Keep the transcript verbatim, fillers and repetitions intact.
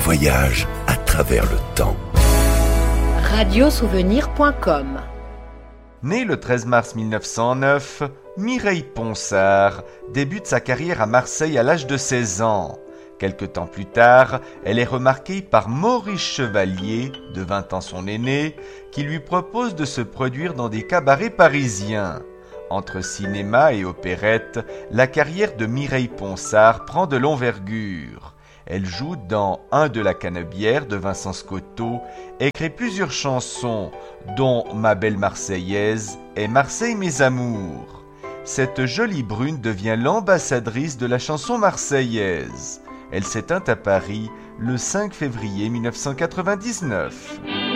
voyage à travers le temps. radiosouvenir point com. Née le treize mars mille neuf cent neuf, Mireille Ponsard débute sa carrière à Marseille à l'âge de seize ans. Quelque temps plus tard, elle est remarquée par Maurice Chevalier, de vingt ans son aîné, qui lui propose de se produire dans des cabarets parisiens. Entre cinéma et opérette, la carrière de Mireille Ponsard prend de l'envergure. Elle joue dans Un de la Canebière de Vincent Scotto et crée plusieurs chansons, dont Ma belle Marseillaise et Marseille mes amours. Cette jolie brune devient l'ambassadrice de la chanson marseillaise. Elle s'éteint à Paris le cinq février mille neuf cent quatre-vingt-dix-neuf.